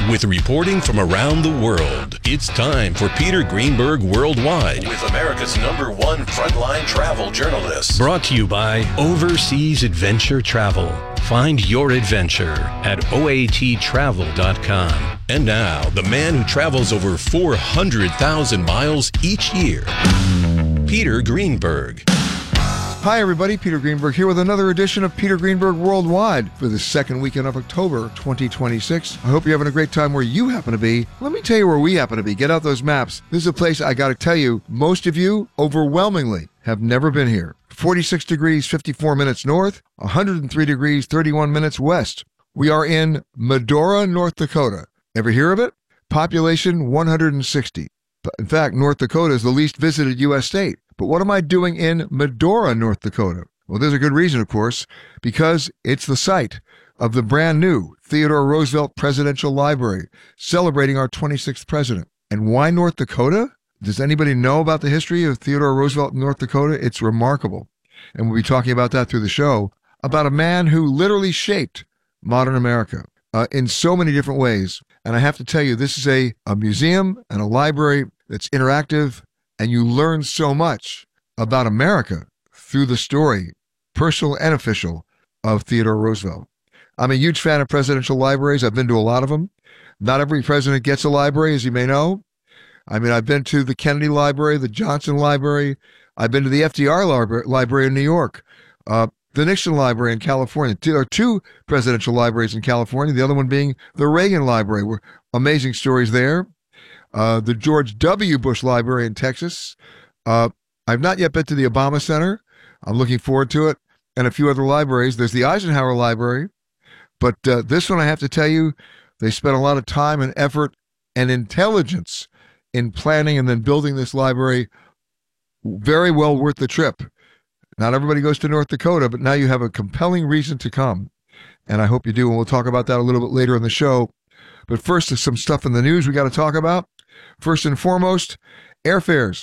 with reporting from around the world. It's time for Peter Greenberg Worldwide with America's #1 frontline travel journalist. Brought to you by Overseas Adventure Travel. Find your adventure at oattravel.com. And now, the man who travels over 400,000 miles each year, Peter Greenberg. Hi everybody, Peter Greenberg here with another edition of Peter Greenberg Worldwide for the second weekend of October 2026. I hope you're having a great time where you happen to be. Let me tell you where we happen to be. Get out those maps. This is a place I gotta tell you, most of you overwhelmingly have never been here. 46 degrees, 54 minutes north, 103 degrees, 31 minutes west. We are in Medora, North Dakota. Ever hear of it? Population 160. In fact, North Dakota is the least visited U.S. state. But what am I doing in Medora, North Dakota? Well, there's a good reason, of course, because it's the site of the brand new Theodore Roosevelt Presidential Library, celebrating our 26th president. And why North Dakota? Does anybody know about the history of Theodore Roosevelt in North Dakota? It's remarkable. And we'll be talking about that through the show, about a man who literally shaped modern America in so many different ways. And I have to tell you, this is a museum and a library that's interactive, and you learn so much about America through the story, personal and official, of Theodore Roosevelt. I'm a huge fan of presidential libraries. I've been to a lot of them. Not every president gets a library, as you may know. I mean, I've been to the Kennedy Library, the Johnson Library. I've been to the FDR Library in New York, the Nixon Library in California. There are two presidential libraries in California, the other one being the Reagan Library. Amazing stories there. The George W. Bush Library in Texas. I've not yet been to the Obama Center. I'm looking forward to it. And a few other libraries. There's the Eisenhower Library. But this one, I have to tell you, they spent a lot of time and effort and intelligence in planning and then building this library. Very well worth the trip. Not everybody goes to North Dakota, but now you have a compelling reason to come. And I hope you do. And we'll talk about that a little bit later in the show. But first, there's some stuff in the news we got to talk about. First and foremost, airfares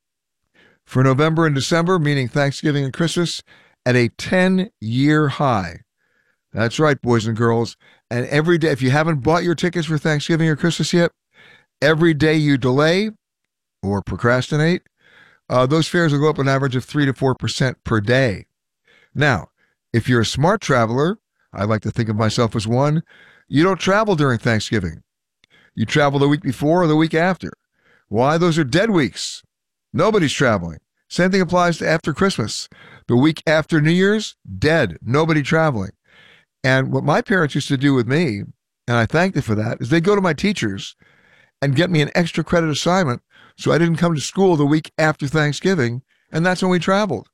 for November and December, meaning Thanksgiving and Christmas, at a 10-year high. That's right, boys and girls. And every day, if you haven't bought your tickets for Thanksgiving or Christmas yet, every day you delay or procrastinate, those fares will go up an average of 3 to 4% per day. Now, if you're a smart traveler, I like to think of myself as one, you don't travel during Thanksgiving. You travel the week before or the week after. Why? Those are dead weeks. Nobody's traveling. Same thing applies to after Christmas. The week after New Year's, dead. Nobody traveling. And what my parents used to do with me, and I thank them for that, is they'd go to my teachers and get me an extra credit assignment so I didn't come to school the week after Thanksgiving, and that's when we traveled.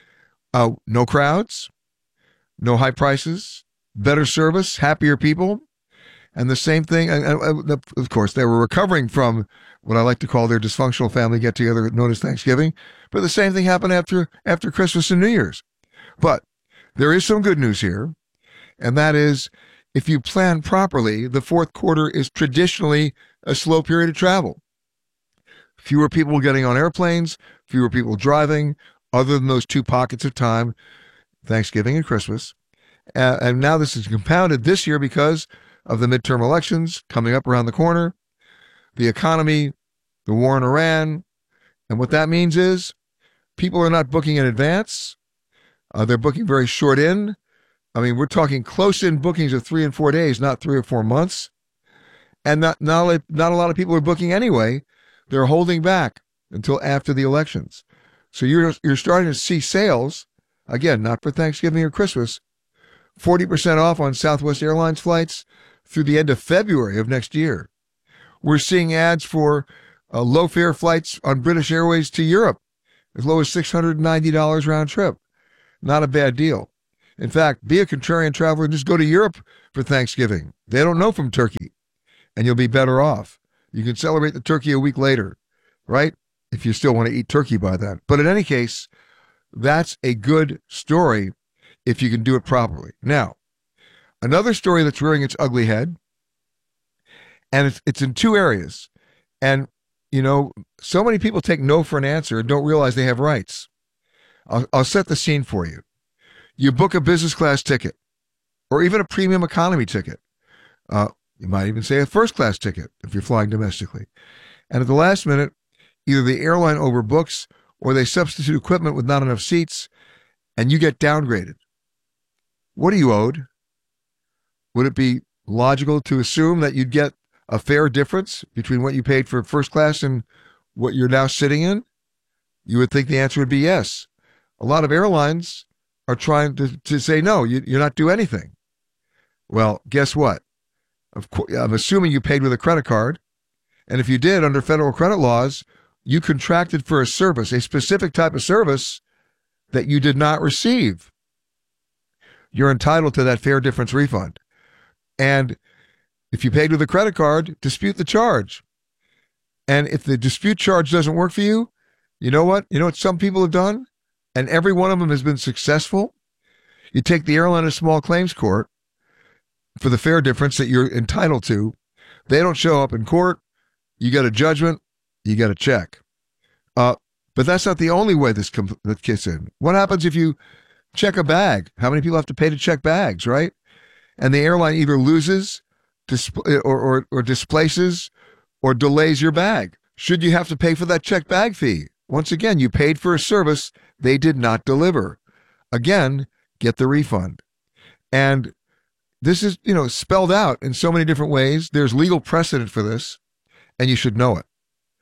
No crowds, no high prices, better service, happier people. And the same thing, of course, they were recovering from what I like to call their dysfunctional family get-together known as Thanksgiving. But the same thing happened after Christmas and New Year's. But there is some good news here, and that is, if you plan properly, the fourth quarter is traditionally a slow period of travel. Fewer people getting on airplanes, fewer people driving, other than those two pockets of time, Thanksgiving and Christmas. And now this is compounded this year because of the midterm elections coming up around the corner, the economy, the war in Iran. And what that means is people are not booking in advance. They're booking very short in. I mean, we're talking close in bookings of 3 and 4 days, not 3 or 4 months. And not a lot of people are booking anyway. They're holding back until after the elections. So you're starting to see sales, again, not for Thanksgiving or Christmas, 40% off on Southwest Airlines flights through the end of February of next year. We're seeing ads for low-fare flights on British Airways to Europe, as low as $690 round trip. Not a bad deal. In fact, be a contrarian traveler and just go to Europe for Thanksgiving. They don't know from Turkey, and you'll be better off. You can celebrate the turkey a week later, right? If you still want to eat turkey by then. But in any case, that's a good story if you can do it properly. Now, another story that's rearing its ugly head, and it's in two areas. And, you know, so many people take no for an answer and don't realize they have rights. I'll set the scene for you. You book a business class ticket or even a premium economy ticket. You might even say a first-class ticket if you're flying domestically. And at the last minute, either the airline overbooks or they substitute equipment with not enough seats, and you get downgraded. What are you owed? Would it be logical to assume that you'd get a fair difference between what you paid for first class and what you're now sitting in? You would think the answer would be yes. A lot of airlines are trying to say, no, you're not due anything. Well, guess what? Of course, I'm assuming you paid with a credit card. And if you did, under federal credit laws, you contracted for a service, a specific type of service that you did not receive. You're entitled to that fair difference refund. And if you paid with a credit card, dispute the charge. And if the dispute charge doesn't work for you, you know what? You know what some people have done? And every one of them has been successful. You take the airline to small claims court for the fair difference that you're entitled to. They don't show up in court. You get a judgment. You get a check. But that's not the only way that kicks in. What happens if you check a bag? How many people have to pay to check bags, right? And the airline either loses or displaces or delays your bag. Should you have to pay for that checked bag fee? Once again, you paid for a service they did not deliver. Again, get the refund. And this is, spelled out in so many different ways. There's legal precedent for this, and you should know it.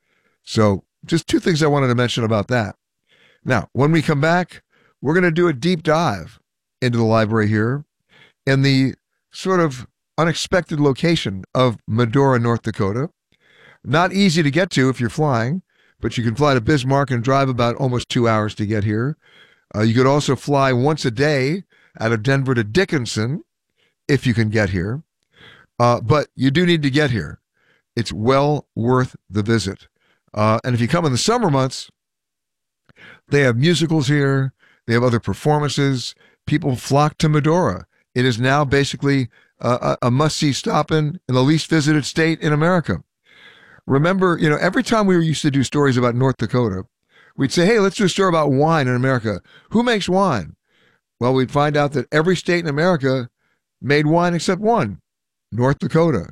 So just two things I wanted to mention about that. Now, when we come back, we're going to do a deep dive into the library here in the sort of unexpected location of Medora, North Dakota. Not easy to get to if you're flying, but you can fly to Bismarck and drive about almost 2 hours to get here. You could also fly once a day out of Denver to Dickinson if you can get here. But you do need to get here. It's well worth the visit. And if you come in the summer months, they have musicals here. They have other performances. People flock to Medora. It is now basically a must-see stop in the least visited state in America. Remember, every time we used to do stories about North Dakota, we'd say, hey, let's do a story about wine in America. Who makes wine? Well, we'd find out that every state in America made wine except one, North Dakota.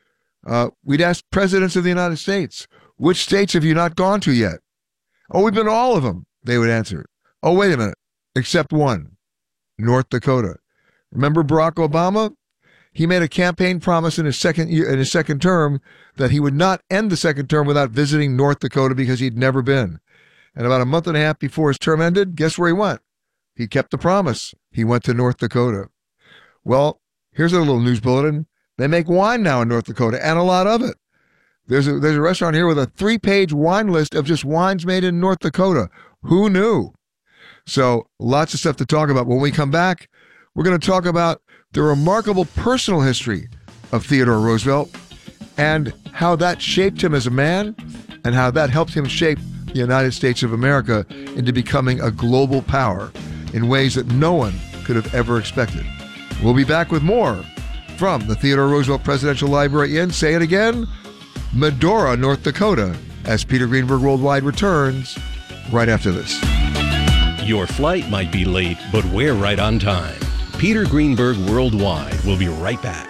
We'd ask presidents of the United States, which states have you not gone to yet? Oh, we've been to all of them, they would answer. Oh, wait a minute, except one, North Dakota. Remember Barack Obama? He made a campaign promise in his second term that he would not end the second term without visiting North Dakota because he'd never been. And about a month and a half before his term ended, guess where he went? He kept the promise. He went to North Dakota. Well, here's a little news bulletin. They make wine now in North Dakota, and a lot of it. There's a restaurant here with a 3-page wine list of just wines made in North Dakota. Who knew? So lots of stuff to talk about. When we come back, we're going to talk about the remarkable personal history of Theodore Roosevelt and how that shaped him as a man and how that helped him shape the United States of America into becoming a global power in ways that no one could have ever expected. We'll be back with more from the Theodore Roosevelt Presidential Library in, say it again, Medora, North Dakota, as Peter Greenberg Worldwide returns right after this. Your flight might be late, but we're right on time. Peter Greenberg Worldwide will be right back.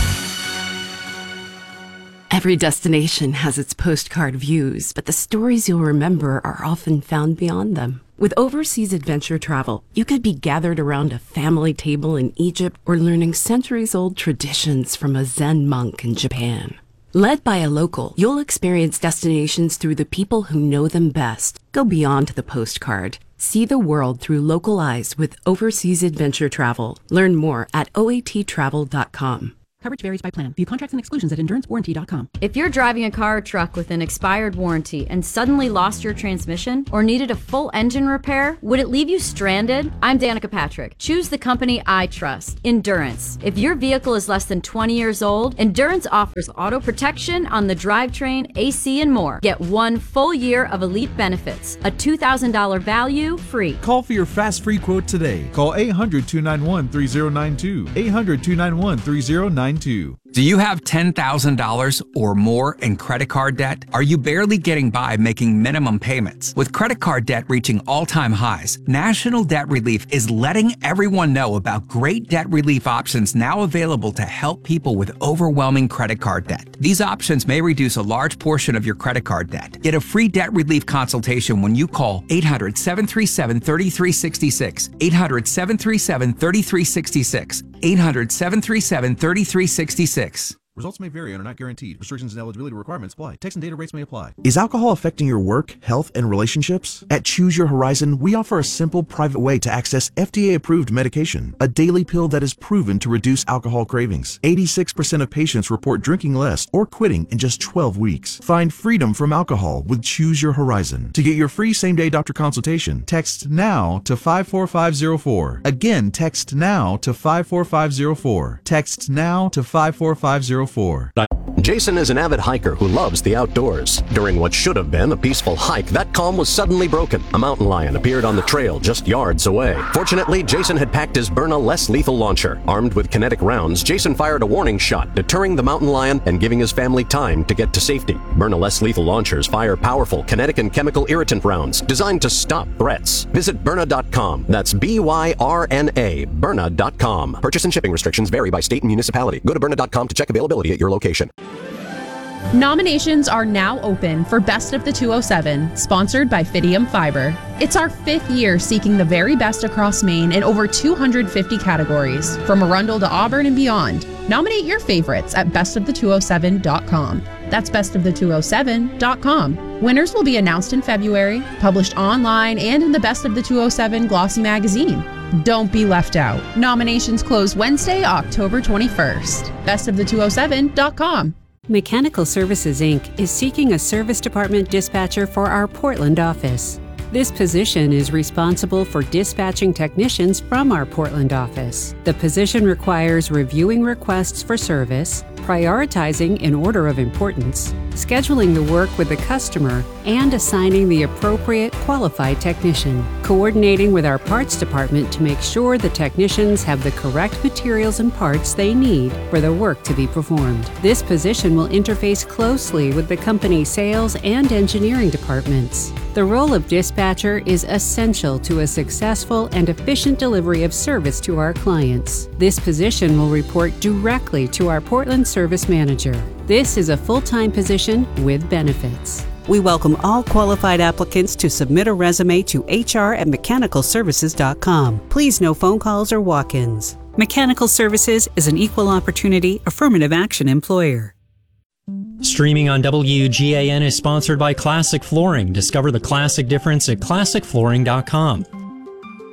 Every destination has its postcard views, but the stories you'll remember are often found beyond them. With overseas adventure travel, you could be gathered around a family table in Egypt or learning centuries-old traditions from a Zen monk in Japan. Led by a local, you'll experience destinations through the people who know them best. Go beyond the postcard. See the world through local eyes with overseas adventure travel. Learn more at oattravel.com. Coverage varies by plan. View contracts and exclusions at endurancewarranty.com. If you're driving a car or truck with an expired warranty and suddenly lost your transmission or needed a full engine repair, would it leave you stranded? I'm Danica Patrick. Choose the company I trust, Endurance. If your vehicle is less than 20 years old, Endurance offers auto protection on the drivetrain, AC, and more. Get 1 full year of elite benefits, a $2,000 value free. Call for your fast free quote today. Call 800-291-3092. 800-291-3092. Do you have $10,000 or more in credit card debt? Are you barely getting by making minimum payments? With credit card debt reaching all-time highs, National Debt Relief is letting everyone know about great debt relief options now available to help people with overwhelming credit card debt. These options may reduce a large portion of your credit card debt. Get a free debt relief consultation when you call 800-737-3366, 800-737-3366, 800-737-3366. Results may vary and are not guaranteed. Restrictions and eligibility requirements apply. Text and data rates may apply. Is alcohol affecting your work, health, and relationships? At Choose Your Horizon, we offer a simple, private way to access FDA-approved medication, a daily pill that is proven to reduce alcohol cravings. 86% of patients report drinking less or quitting in just 12 weeks. Find freedom from alcohol with Choose Your Horizon. To get your free same-day doctor consultation, text NOW to 54504. Again, text NOW to 54504. Text NOW to 54504. Jason is an avid hiker who loves the outdoors. During what should have been a peaceful hike, that calm was suddenly broken. A mountain lion appeared on the trail just yards away. Fortunately, Jason had packed his Byrna less lethal launcher. Armed with kinetic rounds, Jason fired a warning shot, deterring the mountain lion and giving his family time to get to safety. Byrna less lethal launchers fire powerful kinetic and chemical irritant rounds designed to stop threats. Visit Byrna.com. That's BYRNA, Byrna.com. Purchase and shipping restrictions vary by state and municipality. Go to Byrna.com to check availability at your location. Nominations are now open for Best of the 207, sponsored by Fidium Fiber. It's our 5th year seeking the very best across Maine in over 250 categories, from Arundel to Auburn and beyond. Nominate your favorites at bestofthe207.com. That's bestofthe207.com. Winners will be announced in February, published online and in the Best of the 207 glossy magazine. Don't be left out. Nominations close Wednesday, October 21st. Bestofthe207.com. Mechanical Services, Inc. is seeking a service department dispatcher for our Portland office. This position is responsible for dispatching technicians from our Portland office. The position requires reviewing requests for service, prioritizing in order of importance, scheduling the work with the customer, and assigning the appropriate qualified technician, coordinating with our parts department to make sure the technicians have the correct materials and parts they need for the work to be performed. This position will interface closely with the company's sales and engineering departments. The role of dispatcher is essential to a successful and efficient delivery of service to our clients. This position will report directly to our Portland Service Manager. This is a full-time position with benefits. We welcome all qualified applicants to submit a resume to hr@mechanicalservices.com. Please no phone calls or walk-ins. Mechanical Services is an equal opportunity affirmative action employer. Streaming on WGAN is sponsored by Classic Flooring. Discover the classic difference at classicflooring.com.